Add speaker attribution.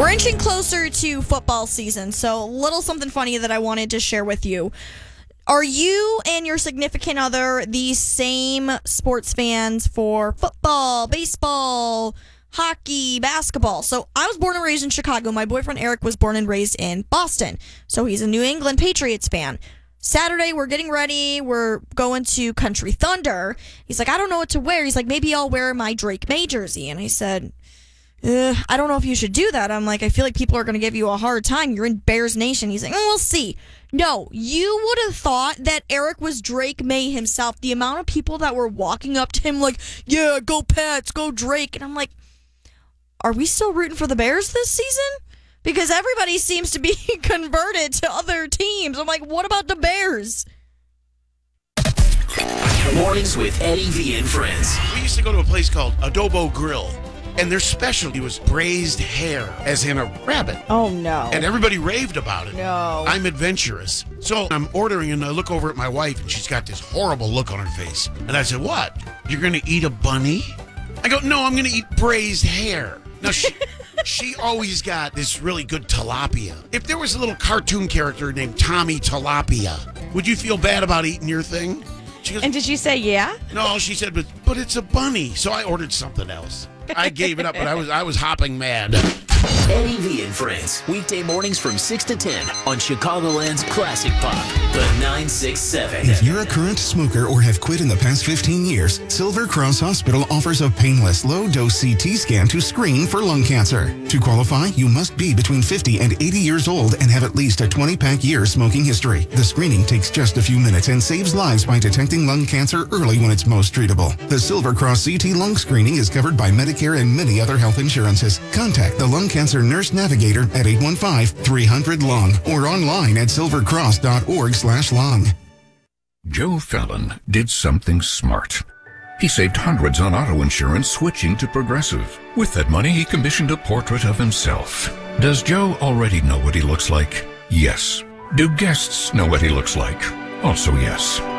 Speaker 1: We're inching closer to football season, so a little something funny that I wanted to share with you. Are you and your significant other the same sports fans for football, baseball, hockey, basketball? So I was born and raised in Chicago. My boyfriend Eric was born and raised in Boston. So he's a New England Patriots fan. Saturday, we're getting ready. We're going to Country Thunder. He's like, I don't know what to wear. He's like, maybe I'll wear my Drake May jersey. And I said, I don't know if you should do that. I'm like, I feel like people are going to give you a hard time. You're in Bears Nation. He's like, we'll see. No, you would have thought that Eric was Drake May himself. The amount of people that were walking up to him like, yeah, go Pats, go Drake. And I'm like, are we still rooting for the Bears this season? Because everybody seems to be converted to other teams. I'm like, what about the Bears?
Speaker 2: Mornings with Eddie V and friends.
Speaker 3: We used to go to a place called Adobo Grill, and their specialty was braised hare, as in a rabbit.
Speaker 1: Oh, no.
Speaker 3: And everybody raved about it.
Speaker 1: No.
Speaker 3: I'm adventurous. So I'm ordering, and I look over at my wife, and she's got this horrible look on her face. And I said, what? You're going to eat a bunny? I go, no, I'm going to eat braised hare. Now, she always got this really good tilapia. If there was a little cartoon character named Tommy Tilapia, would you feel bad about eating your thing? She goes,
Speaker 4: And did you say yeah?
Speaker 3: no, she said, but it's a bunny. So I ordered something else. I gave it up, but I was hopping mad.
Speaker 2: Eddie V and friends. Weekday mornings from 6 to 10 on Chicagoland's Classic Pop, the 967.
Speaker 5: If you're a current smoker or have quit in the past 15 years, Silver Cross Hospital offers a painless, low-dose CT scan to screen for lung cancer. To qualify, you must be between 50 and 80 years old and have at least a 20-pack year smoking history. The screening takes just a few minutes and saves lives by detecting lung cancer early when it's most treatable. The Silver Cross CT lung screening is covered by Medicare and many other health insurances. Contact the Lung Cancer Nurse Navigator at 815-300-LUNG or online at silvercross.org/lung.
Speaker 6: Joe Fallon did something smart. He saved hundreds on auto insurance switching to Progressive. With that money, he commissioned a portrait of himself. Does Joe already know what he looks like? Yes. Do guests know what he looks like? Also yes.